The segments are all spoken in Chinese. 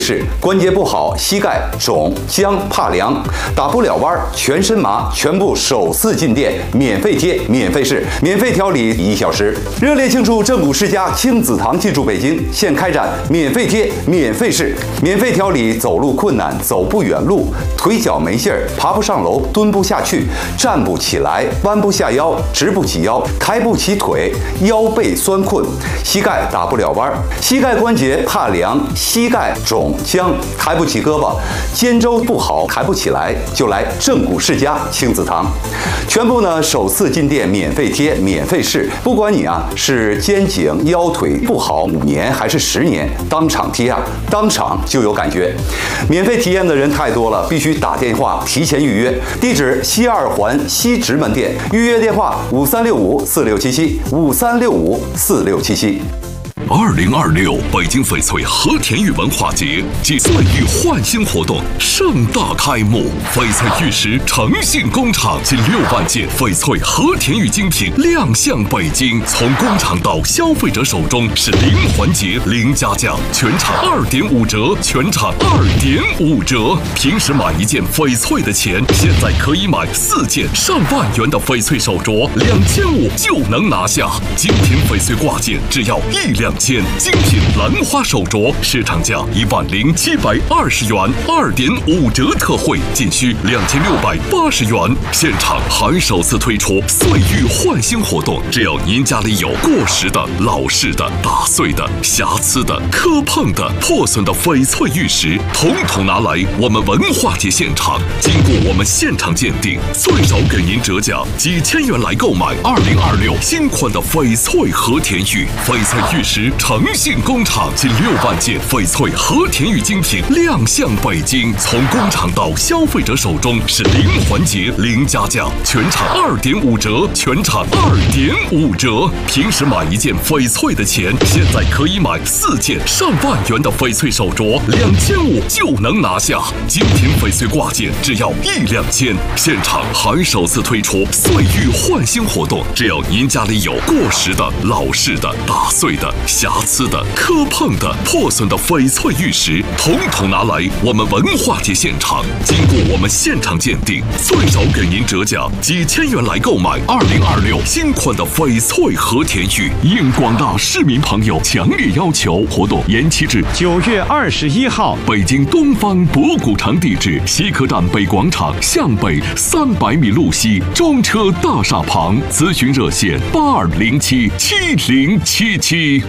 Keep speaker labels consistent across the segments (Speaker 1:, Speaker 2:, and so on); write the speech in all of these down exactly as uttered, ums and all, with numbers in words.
Speaker 1: 是关节不好，膝盖肿、僵、怕凉，打不了弯，全身麻，全部首次进店，免费贴，免费试，免费调理一小时。热烈庆祝正骨世家亲子堂进驻北京，现开展免费贴、免费试、免费调理走路困难、走不远路、腿脚没劲儿、爬不上楼、蹲不下去、站不起来、弯不下腰、直不起腰、抬不起腿、腰背酸困、膝盖打不了弯，膝盖关节怕凉、膝盖肿。僵，抬不起胳膊，肩周不好，抬不起来，就来正骨世家亲子堂，全部呢首次进店免费贴，免费试，不管你啊是肩颈腰腿不好五年还是十年，当场贴啊，当场就有感觉。免费体验的人太多了，必须打电话提前预约。地址西二环西直门店，预约电话五三六五四六七七五三六五四六七七。
Speaker 2: 二零二六北京翡翠和田玉文化节暨岁玉焕新活动盛大开幕，翡翠玉石诚信工厂近六万件翡翠和田玉精品亮相北京，从工厂到消费者手中是零环节、零加价，全场二点五折，全场二点五折。平时买一件翡翠的钱，现在可以买四件上万元的翡翠手镯，两千五就能拿下。精品翡翠挂件只要一两。精品兰花手镯市场价一万零七百二十元，二点五折特惠，仅需两千六百八十元。现场还首次推出岁玉焕新活动，只要您家里有过时的、老式的、打碎的、瑕疵的、磕碰的、破损的翡翠玉石，统统拿来我们文化节现场，经过我们现场鉴定，最少给您折价几千元来购买二零二六新款的翡翠和田玉。翡翠玉石诚信工厂近六万件翡翠和田玉精品亮相北京，从工厂到消费者手中是零环节、零加价，全场二点五折，全场二点五折。平时买一件翡翠的钱，现在可以买四件上万元的翡翠手镯，两千五就能拿下。精品翡翠挂件只要一两千，现场还首次推出岁玉焕新活动，只要您家里有过时的、老式的、打碎的、瑕疵的、磕碰的、破损的翡翠玉石，统统拿来我们文化节现场，经过我们现场鉴定，最少给您折价几千元来购买二零二六新款的翡翠和田玉。应广大市民朋友强烈要求，活动延期至
Speaker 3: 九月二十一号。
Speaker 2: 北京东方博古城地址：西客站北广场向北三百米路西，中车大厦旁。咨询热线：八二零七七零七七。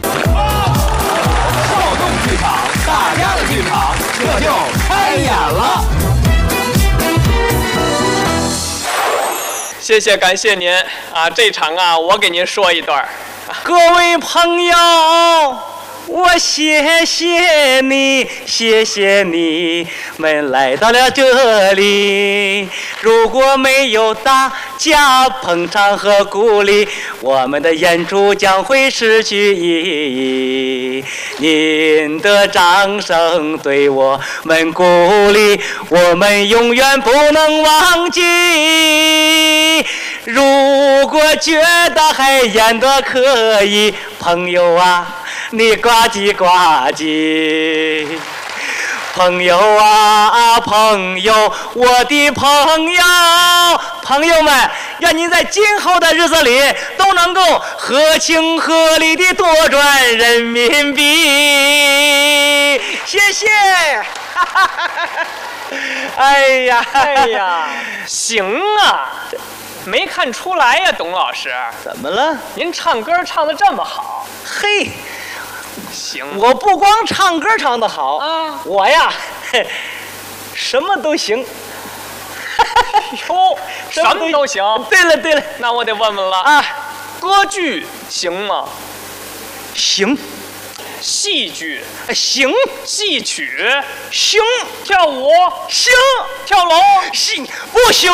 Speaker 4: 少动剧场，大家的剧场，这就开演了。
Speaker 5: 谢谢，感谢您啊！这场啊，我给您说一段。
Speaker 6: 各位朋友，我谢谢你，谢谢你们来到了这里。如果没有大家捧场和鼓励，我们的演出将会失去意义。您的掌声对我们鼓励，我们永远不能忘记。如果觉得还演得可以，朋友啊，你呱唧呱唧。朋友啊，朋友，我的朋友，朋友们，愿您在今后的日子里都能够合情合理的多赚人民币。谢谢。哎呀，
Speaker 5: 哎呀，行啊，没看出来呀，董老师。
Speaker 6: 怎么了？
Speaker 5: 您唱歌唱得这么好。
Speaker 6: 嘿。
Speaker 5: 行，
Speaker 6: 我不光唱歌唱得好
Speaker 5: 啊，
Speaker 6: 我呀，什么都行。
Speaker 5: 哟，什么都行。
Speaker 6: 对了对了，
Speaker 5: 那我得问问了
Speaker 6: 啊，
Speaker 5: 歌剧行吗？
Speaker 6: 行。
Speaker 5: 戏剧
Speaker 6: 行。
Speaker 5: 戏曲
Speaker 6: 行。
Speaker 5: 跳舞
Speaker 6: 行。
Speaker 5: 跳楼
Speaker 6: 行不行？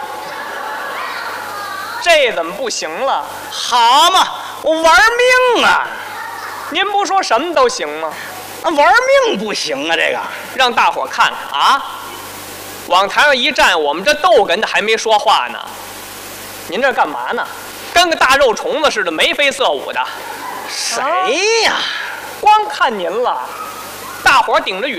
Speaker 5: 这怎么不行了？
Speaker 6: 好嘛，我玩命啊！
Speaker 5: 您不说什么都行吗？
Speaker 6: 玩命不行啊！这个
Speaker 5: 让大伙看看啊，往台上一站，我们这逗哏的还没说话呢。您这干嘛呢？跟个大肉虫子似的，眉飞色舞的。
Speaker 6: 谁呀？
Speaker 5: 光看您了， 大伙儿顶着雨